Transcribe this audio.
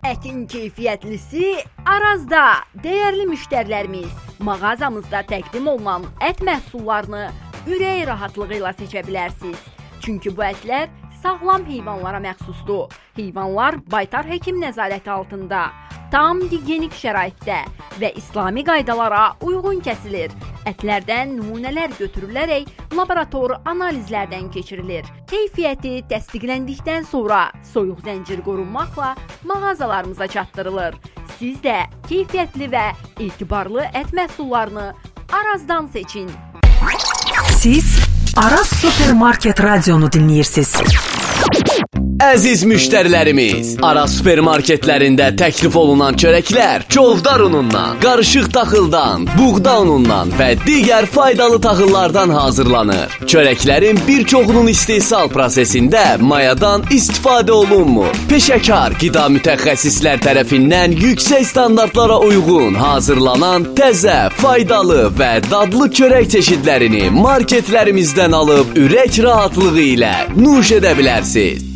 Ətin keyfiyyətlisi Arazda. Dəyərli müştərilərimiz, mağazamızda təqdim olunan ət məhsullarını ürək rahatlığı ilə seçə bilərsiniz. Çünki bu ətlər sağlam heyvanlara məxsusdur. Heyvanlar baytar həkim nəzarəti altında, tam gigiyenik şəraitdə və İslami qaydalara uyğun kəsilir. Ətlərdən nümunələr götürülərək laborator analizlərdən keçirilir. Keyfiyyəti təsdiqləndikdən sonra soyuq zəncir qorunmaqla mağazalarımıza çatdırılır. Siz də keyfiyyətli və etibarlı ət məhsullarını Arazdan seçin. Siz Araz Supermarket Radionu dinləyirsiniz. Əziz müştərilərimiz, Araz supermarketlərində təklif olunan çörəklər çovdar unundan, qarışıq taxıldan, buğda unundan və digər faydalı taxıllardan hazırlanır. Çörəklərin bir çoxunun istehsal prosesində mayadan istifadə olunmur. Peşəkar qida mütəxəssislər tərəfindən yüksək standartlara uyğun hazırlanan təzə, faydalı və dadlı çörək çeşidlərini marketlərimizdən alıb ürək rahatlığı ilə nuş edə bilərsiniz.